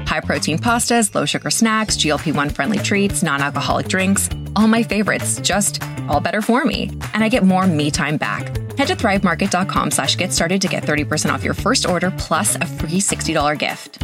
High-protein pastas, low-sugar snacks, GLP-1 friendly treats, non-alcoholic drinks. All my favorites, just all better for me. And I get more me time back. Head to thrivemarket.com/get started to get 30% off your first order plus a free $60 gift.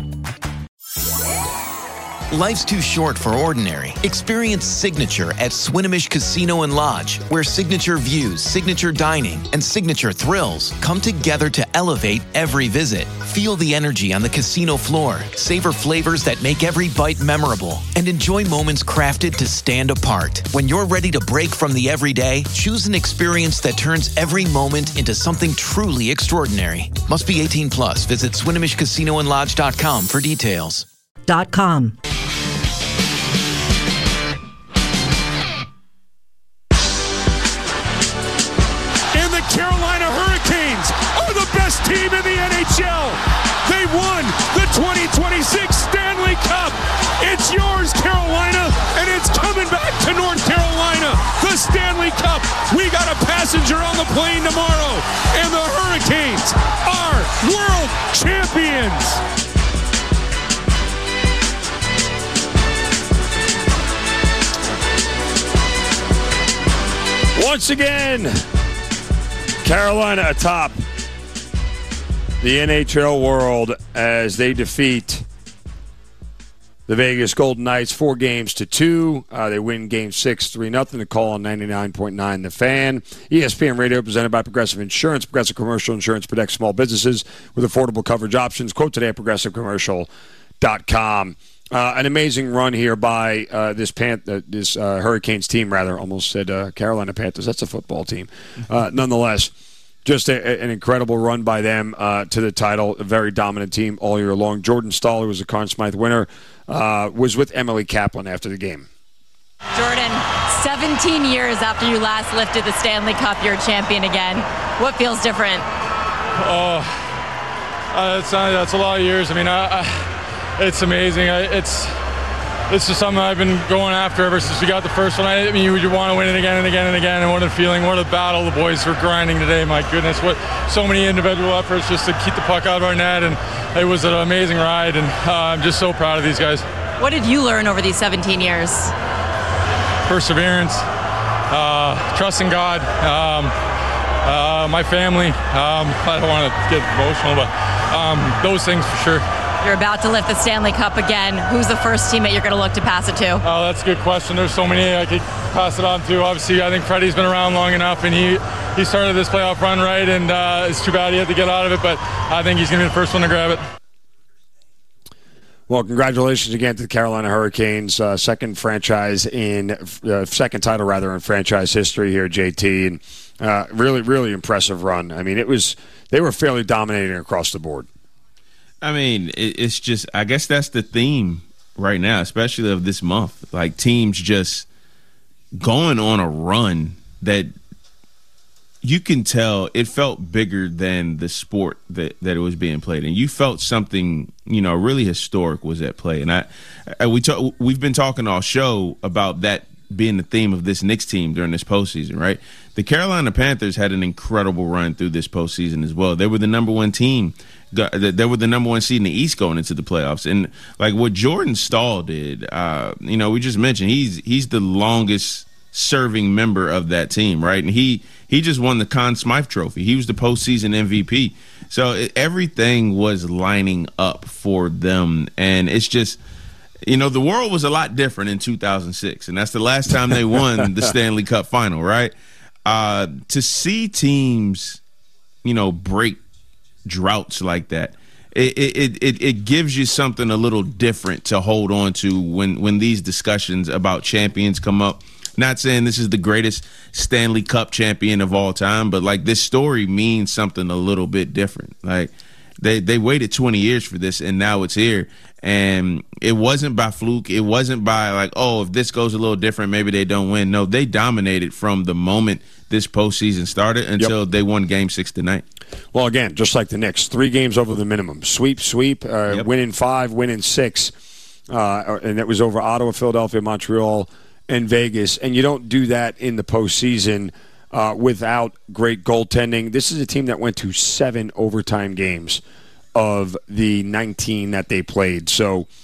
Life's too short for ordinary. Experience Signature at Swinomish Casino and Lodge, where signature views, signature dining, and signature thrills come together to elevate every visit. Feel the energy on the casino floor, savor flavors that make every bite memorable, and enjoy moments crafted to stand apart. When you're ready to break from the everyday, choose an experience that turns every moment into something truly extraordinary. Must be 18 plus. Visit SwinomishCasinoandLodge.com for details. .com. Carolina Hurricanes are the best team in the NHL. They won the 2026 Stanley Cup. It's yours, Carolina, and it's coming back to North Carolina. The Stanley Cup. We got a passenger on the plane tomorrow, and the Hurricanes are world champions. Once again, Carolina atop the NHL world as they defeat the Vegas Golden Knights 4-2. They win Game 6 3-0 to call on 99.9 The Fan. ESPN Radio presented by Progressive Insurance. Progressive Commercial Insurance protects small businesses with affordable coverage options. Quote today at progressivecommercial.com. An amazing run here by this Hurricanes team, rather. Almost said Carolina Panthers. That's a football team. Nonetheless, just an incredible run by them to the title. A very dominant team all year long. Jordan Stahl, who was a Conn Smythe winner, was with Emily Kaplan after the game. Jordan, 17 years after you last lifted the Stanley Cup, you're a champion again. What feels different? That's a lot of years. I mean, it's amazing. It's just something I've been going after ever since we got the first one. I mean, you want to win it again and again and again. And what a feeling, what a battle the boys were grinding today. My goodness, what so many individual efforts just to keep the puck out of our net. And it was an amazing ride. And I'm just so proud of these guys. What did you learn over these 17 years? Perseverance, trust in God, my family. I don't want to get emotional, but those things for sure. You're about to lift the Stanley Cup again. Who's the first teammate you're going to look to pass it to? Oh, that's a good question. There's so many I could pass it on to. Obviously, I think Freddie's been around long enough, and he started this playoff run right, and it's too bad he had to get out of it, but I think he's going to be the first one to grab it. Well, congratulations again to the Carolina Hurricanes, second title in franchise history here, JT, and really, really impressive run. I mean, they were fairly dominating across the board. I mean, it's just, I guess that's the theme right now, especially of this month. Like, teams just going on a run that you can tell it felt bigger than the sport that it was being played. And you felt something, really historic was at play. And we've been talking all show about that being the theme of this Knicks team during this postseason, right? The Carolina Panthers had an incredible run through this postseason as well. They were the number one team. They were the number one seed in the East going into the playoffs. And like what Jordan Stahl did, we just mentioned he's the longest serving member of that team, right? And he just won the Conn Smythe Trophy. He was the postseason MVP. So everything was lining up for them. And it's just, the world was a lot different in 2006. And that's the last time they won the Stanley Cup final, right? To see teams, break droughts like that, it gives you something a little different to hold on to when these discussions about champions come up. Not saying this is the greatest Stanley Cup champion of all time, but like this story means something a little bit different. Like they waited 20 years for this, and now it's here. And it wasn't by fluke. It wasn't by like, oh, if this goes a little different, maybe they don't win. No, they dominated from the moment this postseason started until they won Game 6 tonight. Well, again, just like the Knicks, 3 games over the minimum. Sweep, winning 5, winning 6. And that was over Ottawa, Philadelphia, Montreal, and Vegas. And you don't do that in the postseason without great goaltending. This is a team that went to 7 overtime games of the 19 that they played. So